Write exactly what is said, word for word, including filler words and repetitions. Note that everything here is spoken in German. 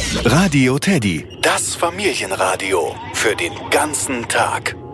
Radio Teddy, das Familienradio für den ganzen Tag.